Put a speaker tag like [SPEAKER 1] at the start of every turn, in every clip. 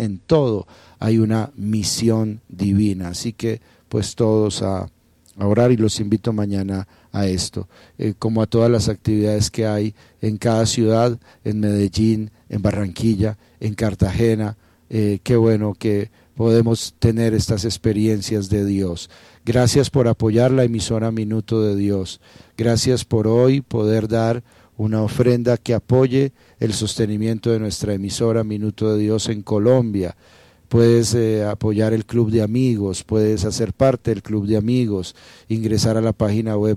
[SPEAKER 1] en todo hay una misión divina. Así que pues todos a orar, y los invito mañana a esto, como a todas las actividades que hay en cada ciudad, en Medellín, en Barranquilla, en Cartagena. Qué bueno que podemos tener estas experiencias de Dios. Gracias por apoyar la emisora Minuto de Dios. Gracias por hoy poder dar una ofrenda que apoye el sostenimiento de nuestra emisora Minuto de Dios en Colombia. Puedes apoyar el Club de Amigos, puedes hacer parte del Club de Amigos, ingresar a la página web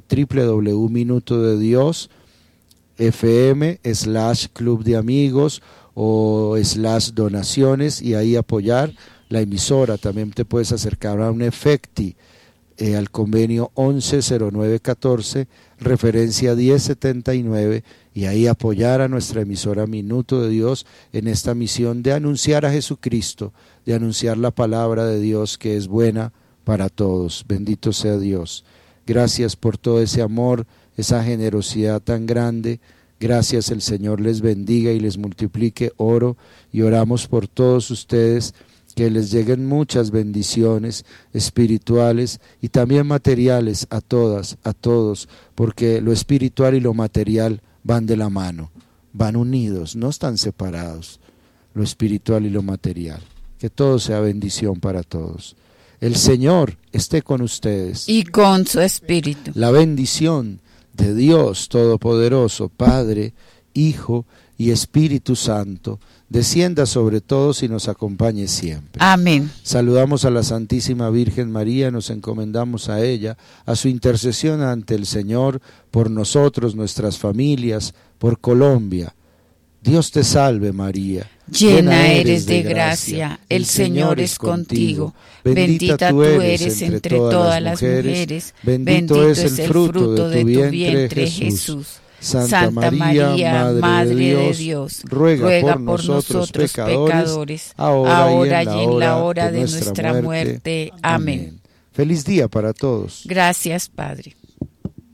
[SPEAKER 1] www.minutodedios.fm/Club de Amigos o /donaciones, y ahí apoyar la emisora. También te puedes acercar a un Efecti, al convenio 110914, referencia 1079, y ahí apoyar a nuestra emisora Minuto de Dios en esta misión de anunciar a Jesucristo, de anunciar la palabra de Dios que es buena para todos. Bendito sea Dios. Gracias por todo ese amor, esa generosidad tan grande. Gracias, el Señor les bendiga y les multiplique oro, y oramos por todos ustedes, que les lleguen muchas bendiciones espirituales y también materiales a todas, a todos, porque lo espiritual y lo material van de la mano, van unidos, no están separados, lo espiritual y lo material. Que todo sea bendición para todos. El Señor esté con ustedes.
[SPEAKER 2] Y con su espíritu.
[SPEAKER 1] La bendición de Dios Todopoderoso, Padre, Hijo y Espíritu Santo, descienda sobre todos y nos acompañe siempre.
[SPEAKER 2] Amén.
[SPEAKER 1] Saludamos a la Santísima Virgen María, nos encomendamos a ella, a su intercesión ante el Señor, por nosotros, nuestras familias, por Colombia. Dios te salve, María.
[SPEAKER 2] Llena eres de gracia, el Señor es contigo. Bendita tú eres entre todas las mujeres, bendito es el fruto de tu vientre, Jesús.
[SPEAKER 1] Santa María, Madre de Dios, ruega por nosotros pecadores, ahora y en la hora de nuestra muerte. Amén. Feliz día para todos.
[SPEAKER 2] Gracias, Padre.